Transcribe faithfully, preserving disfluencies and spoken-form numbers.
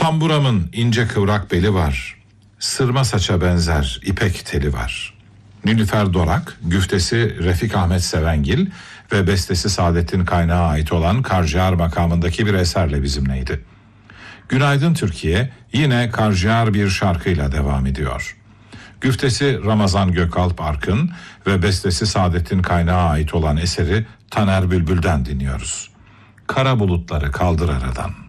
Tamburamın ince kıvrak beli var, sırma saça benzer ipek teli var. Nilüfer Dorak, güftesi Refik Ahmet Sevengil ve bestesi Saadettin Kaynağı ait olan Karciğer makamındaki bir eserle bizimleydi. Günaydın Türkiye yine Karciğer bir şarkıyla devam ediyor. Güftesi Ramazan Gökalp Arkın ve bestesi Saadettin Kaynağı ait olan eseri Taner Bülbül'den dinliyoruz. Kara bulutları kaldır aradan.